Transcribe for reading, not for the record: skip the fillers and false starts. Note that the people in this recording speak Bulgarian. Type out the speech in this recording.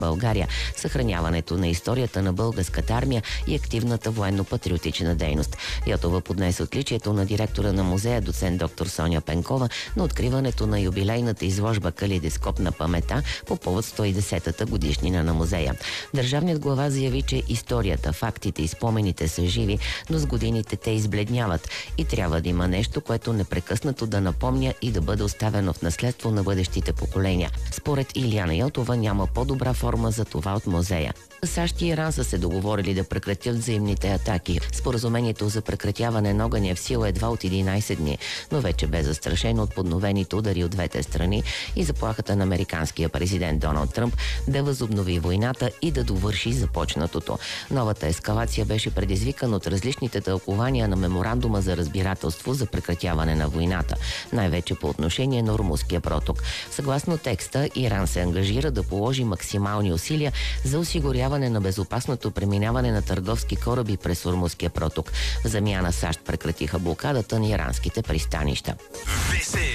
България, съхраняването на историята на българската армия и активната военно-патриотична дейност. Йотова поднесе отличието на директора на музея, доцент доктор Соня Пенкова, на откриването на юбилейната изложба "Калейдоскоп на паметта" по повод 110-та годишнина на музея. Държавният глава заяви, че историята, фактите и спомените са живи, но с годините те избледняват и трябва да има нещо, което непрекъснато да напомня и да бъде оставено в наследство на бъдещите поколения. Според Илияна Йотова няма по-добра форма за това от музея. САЩ и Иран са се договорили да прекратят взаимните атаки. Споразумението за прекратяване на огъня е в сила едва от 11 дни, но вече бе застрашено от подновените удари от двете страни и заплахата на американския президент Доналд Тръмп да възобнови войната и да довърши започнатото. Новата ескалация беше предизвикана от различните тълкования на меморандума за разбирателство за прекратяване на войната, най-вече по отношение на Ормузския проток. Съгласно текста, Иран се ангажира да положи максимални усилия за осигуряване на безопасното преминаване на търговски кораби през Ормузския проток. В замяна САЩ прекратиха блокадата на иранските пристанища.